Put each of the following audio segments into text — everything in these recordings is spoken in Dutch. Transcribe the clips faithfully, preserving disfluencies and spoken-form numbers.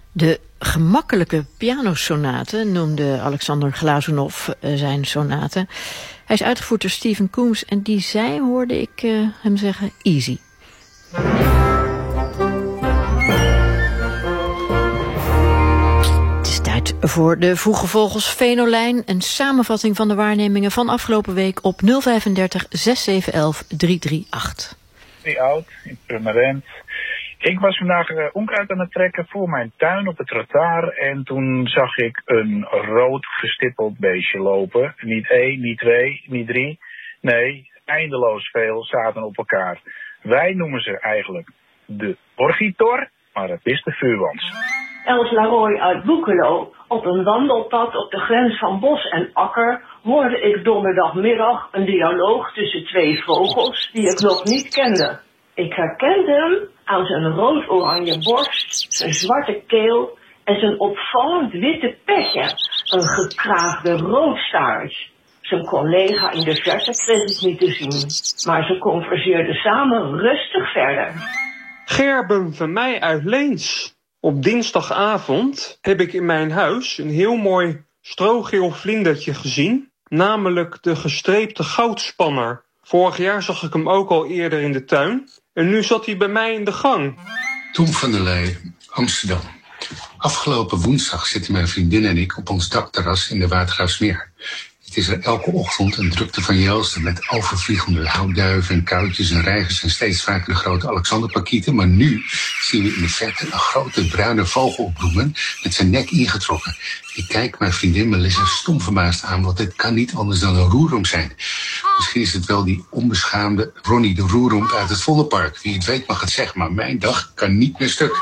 De gemakkelijke pianosonate noemde Alexander Glazunov uh, zijn sonate. Hij is uitgevoerd door Stephen Coombs en die zei, hoorde ik uh, hem zeggen, easy. Het is tijd voor de Vroege Vogels Venolijn. Een samenvatting van de waarnemingen van afgelopen week op nul vijfendertig zes zeven elf drie drie acht. Die oud, in Purmerend. Ik was vandaag uh, onkruid aan het trekken voor mijn tuin op het trottoir en toen zag ik een rood gestippeld beestje lopen. Niet één, niet twee, niet drie. Nee, eindeloos veel zaten op elkaar. Wij noemen ze eigenlijk de orgitor, maar het is de vuurwans. Els Laroy uit Boekelo. Op een wandelpad op de grens van bos en akker hoorde ik donderdagmiddag een dialoog tussen twee vogels die ik nog niet kende. Ik herkende hem aan zijn rood-oranje borst, zijn zwarte keel en zijn opvallend witte petje, een gekraagde roodstaart. Zijn collega in de verte kreeg ik niet te zien, maar ze converseerden samen rustig verder. Gerben van mij uit Leens. Op dinsdagavond heb ik in mijn huis een heel mooi strogeel vlindertje gezien, namelijk de gestreepte goudspanner. Vorig jaar zag ik hem ook al eerder in de tuin en nu zat hij bij mij in de gang. Tom van der Leij, Amsterdam. Afgelopen woensdag zitten mijn vriendin en ik op ons dakterras in de Watergraafsmeer. Het is er elke ochtend een drukte van Jelsten met overvliegende houtduiven en kuitjes en reigers en steeds vaker de grote Alexanderpakieten. Maar nu zien we in de verte een grote bruine vogel opdoemen met zijn nek ingetrokken. Ik kijk mijn vriendin Melissa stom verbaasd aan, want dit kan niet anders dan een roeromp zijn. Misschien is het wel die onbeschaamde Ronnie de Roeromp uit het Vondelpark. Wie het weet mag het zeggen, maar mijn dag kan niet meer stuk.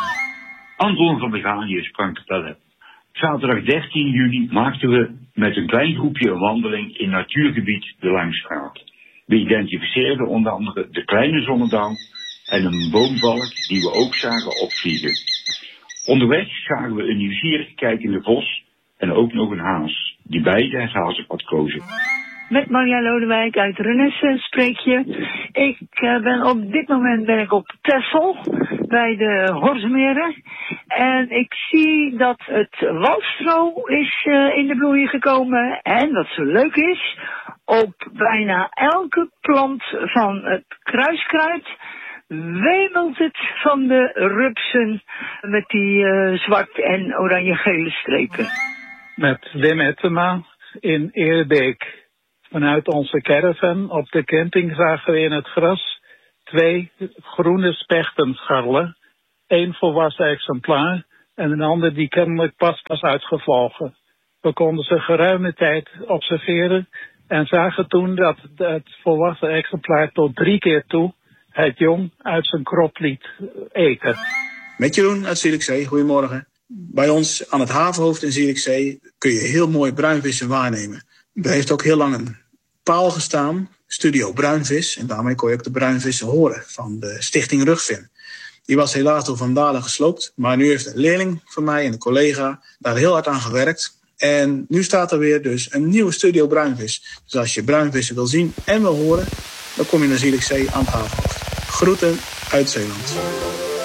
Anton van der Gaanje sprak te vertellen. Zaterdag dertien juli maakten we met een klein groepje een wandeling in natuurgebied de Langstraat. We identificeerden onder andere de kleine zonnedauw en een boomvalk die we ook zagen opvliegen. Onderweg zagen we een nieuwsgierig kijkende vos en ook nog een haas, die beide het hazenpad kozen. Met Marja Lodewijk uit Renesse spreek je. Ik uh, ben op dit moment ben ik op Texel bij de Horsemeren. En ik zie dat het waldstro is uh, in de bloei gekomen. En wat zo leuk is, op bijna elke plant van het kruiskruid wemelt het van de rupsen met die uh, zwart en oranje-gele strepen. Met Wim Ettema in Eerbeek. Vanuit onze caravan op de camping zagen we in het gras twee groene spechtenscharrelen. Eén volwassen exemplaar en een ander die kennelijk pas was uitgevlogen. We konden ze geruime tijd observeren en zagen toen dat het volwassen exemplaar tot drie keer toe het jong uit zijn krop liet eten. Met Jeroen uit Zierikzee, goedemorgen. Bij ons aan het havenhoofd in Zierikzee kun je heel mooi bruinvissen waarnemen. Er heeft ook heel lang een paal gestaan, Studio Bruinvis. En daarmee kon je ook de bruinvissen horen van de Stichting Rugvin. Die was helaas door vandalen gesloopt. Maar nu heeft een leerling van mij en een collega daar heel hard aan gewerkt. En nu staat er weer dus een nieuwe Studio Bruinvis. Dus als je bruinvissen wil zien en wil horen, dan kom je naar Zierikzee aan het havenhoofd. Groeten uit Zeeland.